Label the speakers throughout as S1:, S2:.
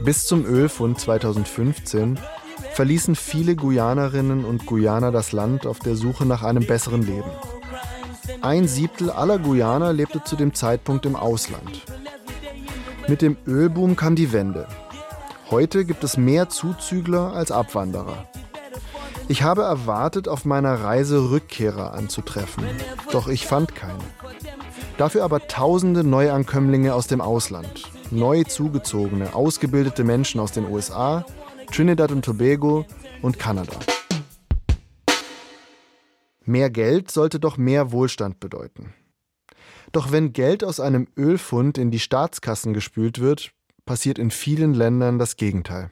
S1: Bis zum Ölfund 2015 verließen viele Guyanerinnen und Guyaner das Land auf der Suche nach einem besseren Leben. 1/7 aller Guyaner lebte zu dem Zeitpunkt im Ausland. Mit dem Ölboom kam die Wende. Heute gibt es mehr Zuzügler als Abwanderer. Ich habe erwartet, auf meiner Reise Rückkehrer anzutreffen, doch ich fand keine. Dafür aber tausende Neuankömmlinge aus dem Ausland, neu zugezogene, ausgebildete Menschen aus den USA, Trinidad und Tobago und Kanada. Mehr Geld sollte doch mehr Wohlstand bedeuten. Doch wenn Geld aus einem Ölfund in die Staatskassen gespült wird, passiert in vielen Ländern das Gegenteil.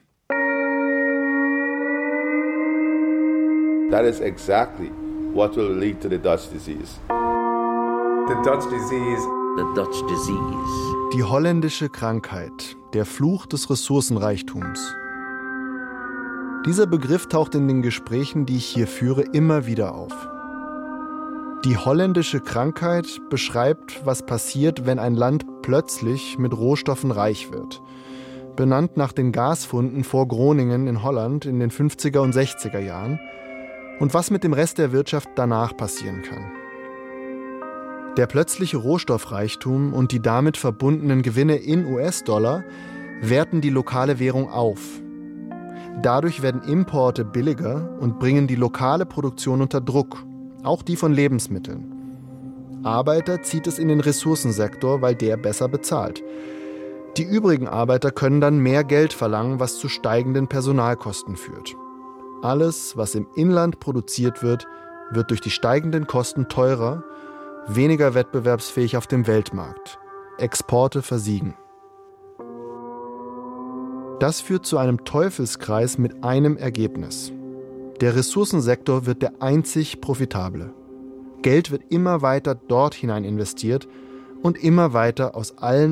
S2: That is exactly what will lead to the Dutch disease.
S3: The Dutch disease.
S4: The Dutch disease.
S1: Die holländische Krankheit, der Fluch des Ressourcenreichtums. Dieser Begriff taucht in den Gesprächen, die ich hier führe, immer wieder auf. Die holländische Krankheit beschreibt, was passiert, wenn ein Land plötzlich mit Rohstoffen reich wird. Benannt nach den Gasfunden vor Groningen in Holland in den 50er und 60er Jahren und was mit dem Rest der Wirtschaft danach passieren kann. Der plötzliche Rohstoffreichtum und die damit verbundenen Gewinne in US-Dollar werten die lokale Währung auf. Dadurch werden Importe billiger und bringen die lokale Produktion unter Druck, auch die von Lebensmitteln. Arbeiter zieht es in den Ressourcensektor, weil der besser bezahlt. Die übrigen Arbeiter können dann mehr Geld verlangen, was zu steigenden Personalkosten führt. Alles, was im Inland produziert wird, wird durch die steigenden Kosten teurer, weniger wettbewerbsfähig auf dem Weltmarkt. Exporte versiegen. Das führt zu einem Teufelskreis mit einem Ergebnis. Der Ressourcensektor wird der einzig profitable. Geld wird immer weiter dort hinein investiert und immer weiter aus allen